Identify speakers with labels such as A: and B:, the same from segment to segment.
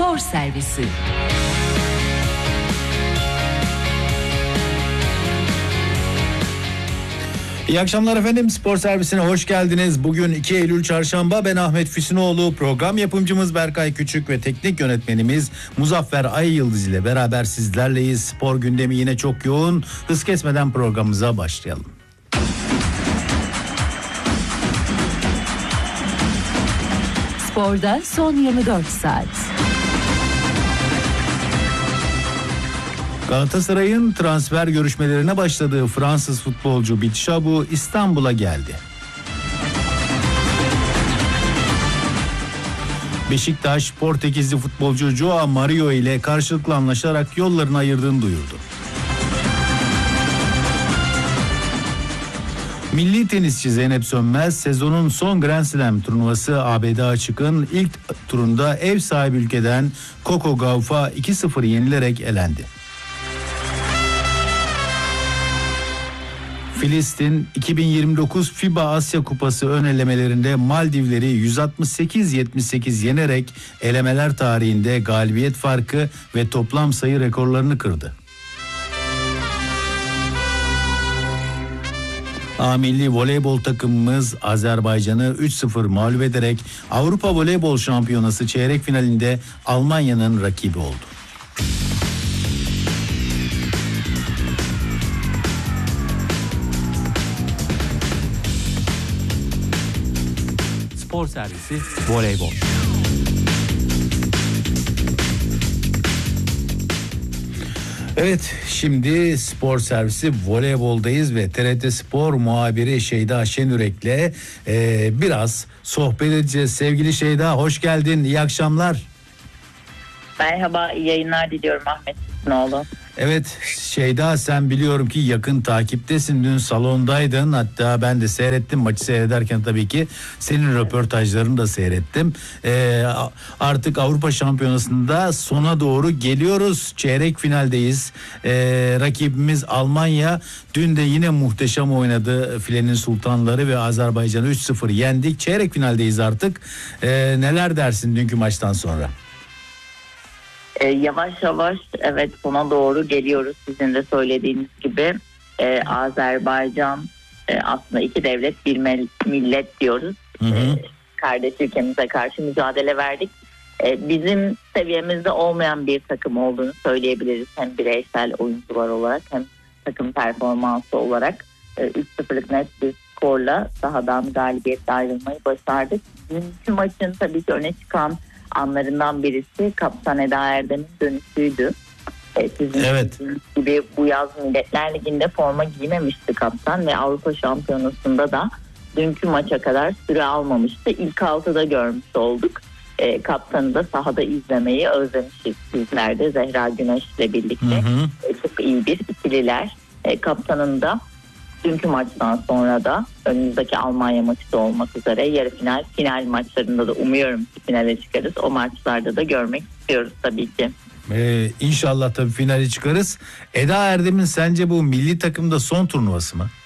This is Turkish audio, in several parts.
A: Spor Servisi.
B: İyi akşamlar efendim, Spor Servisine hoş geldiniz. Bugün 2 Eylül Çarşamba, ben Ahmet Füsunoğlu, program yapımcımız Berkay Küçük ve teknik yönetmenimiz Muzaffer Ay Yıldız ile beraber sizlerleyiz. Spor gündemi yine çok yoğun, hız kesmeden programımıza başlayalım.
A: Sporda son 24 saat.
B: Galatasaray'ın transfer görüşmelerine başladığı Fransız futbolcu Bitshabu İstanbul'a geldi. Beşiktaş, Portekizli futbolcu Joao Mario ile karşılıklı anlaşarak yollarını ayırdığını duyurdu. Milli tenisçi Zeynep Sönmez sezonun son Grand Slam turnuvası ABD Açık'ın ilk turunda ev sahibi ülkeden Coco Gauff'a 2-0 yenilerek elendi. Filistin 2029 FIBA Asya Kupası ön elemelerinde Maldivleri 168-78 yenerek elemeler tarihinde galibiyet farkı ve toplam sayı rekorlarını kırdı. A milli voleybol takımımız Azerbaycan'ı 3-0 mağlup ederek Avrupa Voleybol Şampiyonası çeyrek finalinde Almanya'nın rakibi oldu.
C: Spor Servisi Voleybol.
B: Evet, şimdi Spor Servisi voleyboldayız ve TRT Spor muhabiri Şeyda Şenürek'le biraz sohbet edeceğiz. Sevgili Şeyda, hoş geldin, iyi akşamlar.
D: Merhaba, iyi yayınlar diliyorum Ahmet Füsunoğlu.
B: Evet Şeyda, sen biliyorum ki yakın takiptesin. Dün salondaydın, hatta ben de seyrettim, maçı seyrederken tabii ki senin röportajlarını da seyrettim. Artık Avrupa Şampiyonası'nda sona doğru geliyoruz, çeyrek finaldeyiz. Rakibimiz Almanya. Dün de yine muhteşem oynadı filenin sultanları ve Azerbaycan'ı 3-0 yendik. Çeyrek finaldeyiz artık. Neler dersin dünkü maçtan sonra?
D: Yavaş yavaş evet sona doğru geliyoruz, sizin de söylediğiniz gibi. Azerbaycan aslında iki devlet bir millet diyoruz. Kardeş ülkemize karşı mücadele verdik. Bizim seviyemizde olmayan bir takım olduğunu söyleyebiliriz. Hem bireysel oyuncular olarak hem takım performansı olarak 3-0'lık net bir skorla sahadan galibiyetle ayrılmayı başardık. Dünkü maçın tabii ki öne çıkan anlarından birisi Kaptan Eda Erdem'in dönüşüydü. Sizin dediğiniz gibi bu yaz Milletler Ligi'nde forma giymemişti kaptan ve Avrupa Şampiyonası'nda da dünkü maça kadar süre almamıştı. İlk 6'da görmüş olduk. Kaptanı da sahada izlemeyi özlemişiz bizler de, Zehra Güneş ile birlikte. Çok iyi bir ikililer. Kaptanın da dünkü maçtan sonra da önümüzdeki Almanya maçı da olmak üzere yarı final maçlarında da umuyorum ki finale çıkarız. O maçlarda da görmek istiyoruz tabii ki.
B: İnşallah tabii finale çıkarız. Eda Erdem'in sence bu milli takımda son turnuvası mı?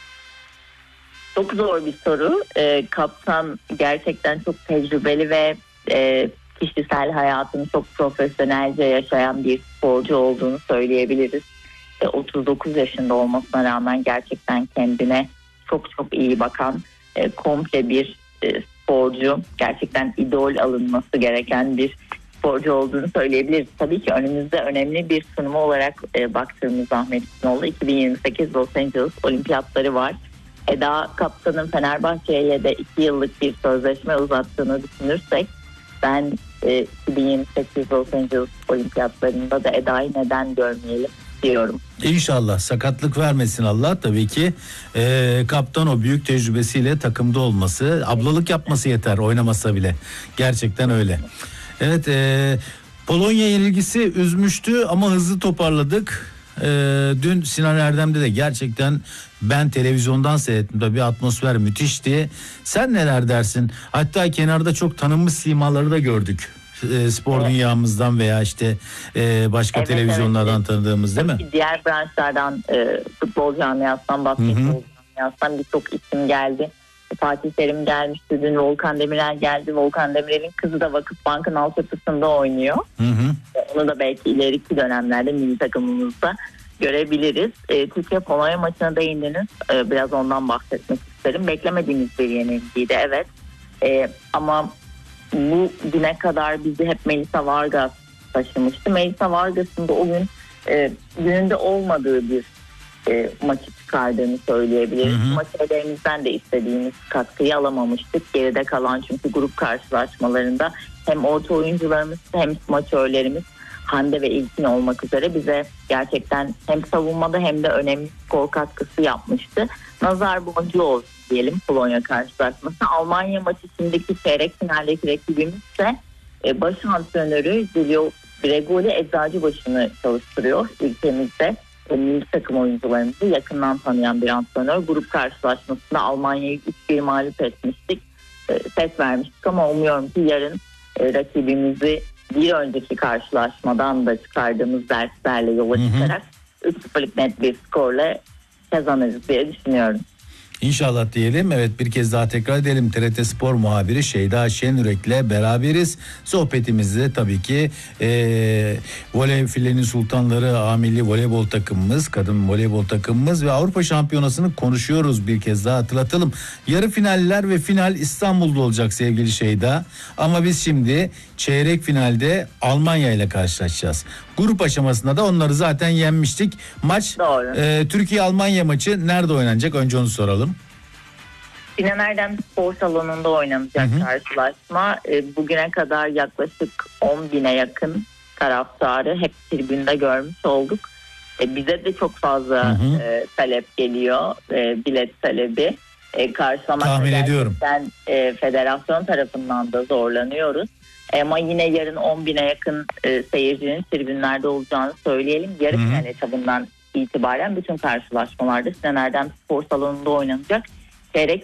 D: Çok zor bir soru. Kaptan gerçekten çok tecrübeli ve kişisel hayatını çok profesyonelce yaşayan bir sporcu olduğunu söyleyebiliriz. 39 yaşında olmasına rağmen gerçekten kendine çok çok iyi bakan komple bir sporcu, gerçekten idol alınması gereken bir sporcu olduğunu söyleyebiliriz. Tabii ki önümüzde önemli bir sunumu olarak baktığımız Ahmet Füsunoğlu 2028 Los Angeles Olimpiyatları var. Eda kaptanın Fenerbahçe'ye de 2 yıllık bir sözleşme uzattığını düşünürsek ben 2028 Los Angeles Olimpiyatlarında da Eda'yı neden görmeyelim diyorum.
B: İnşallah sakatlık vermesin Allah, tabii ki kaptan o büyük tecrübesiyle takımda olması, ablalık yapması yeter, oynamasa bile, gerçekten öyle. Evet, Polonya yenilgisi üzmüştü ama hızlı toparladık. Dün Sinan Erdem'de de gerçekten ben televizyondan seyrettim, tabii atmosfer müthişti. Sen neler dersin? Hatta kenarda çok tanınmış simaları da gördük. Spor dünyamızdan veya işte başka televizyonlardan tanıdığımız, değil mi?
D: Diğer branşlardan futbol camiasından, basketbol camiasından birçok isim geldi. Fatih Terim gelmişti. Dün Volkan Demirel geldi. Volkan Demirel'in kızı da Vakıfbank'ın altyapısında oynuyor. Onu da belki ileriki dönemlerde milli takımımızda görebiliriz. Türkiye-Polonya maçına değindiniz. Biraz ondan bahsetmek isterim. Beklemediğimiz bir yenilgiydi, evet. Ama bu güne kadar bizi hep Melisa Vargas taşımıştı. Melisa Vargas'ın da o gün gününde olmadığı bir maçı çıkardığını söyleyebiliriz. Maçlarımızdan de istediğimiz katkıyı alamamıştık. Geride kalan, çünkü grup karşılaşmalarında hem orta oyuncularımız hem smaçörlerimiz Hande ve İlkin olmak üzere bize gerçekten hem savunmada hem de önemli skor katkısı yapmıştı. Nazar boncuğu olsun diyelim Polonya karşılaşması. Almanya maçı, şimdiki çeyrek finaldeki rakibimiz ise baş antrenörü Giulio Bregoli Eczacıbaşı'nı çalıştırıyor ülkemizde. Milli takım oyuncularımızı yakından tanıyan bir antrenör. Grup karşılaşmasında Almanya'yı 3-1 mağlup etmiştik. Ses vermiştik ama umuyorum ki yarın rakibimizi bir önceki karşılaşmadan da çıkardığımız derslerle yola çıkarak 3-0'lık net bir skorla kazanırız diye düşünüyorum.
B: İnşallah diyelim. Evet, bir kez daha tekrar edelim. TRT Spor muhabiri Şeyda Şenyürek'le beraberiz. Sohbetimizde tabii ki voley filenin sultanları A milli voleybol takımımız, kadın voleybol takımımız ve Avrupa Şampiyonası'nı konuşuyoruz, bir kez daha hatırlatalım. Yarı finaller ve final İstanbul'da olacak sevgili Şeyda. Ama biz şimdi çeyrek finalde Almanya ile karşılaşacağız. Grup aşamasında da onları zaten yenmiştik. Maç Türkiye-Almanya maçı nerede oynanacak? Önce onu soralım.
D: Sinan Erdem Spor Salonu'nda oynanacak karşılaşma. Bugüne kadar yaklaşık 10.000'e yakın taraftarı hep tribünde görmüş olduk. Bize de çok fazla talep geliyor, bilet talebi. Karşılamak
B: tahmin ediyorum.
D: Federasyon tarafından da zorlanıyoruz. Ama yine yarın 10.000'e yakın seyircinin tribünlerde olacağını söyleyelim. Yarı final etabından itibaren bütün karşılaşmalarda Sinan Erdem Spor Salonu'nda oynanacak. Çeyrek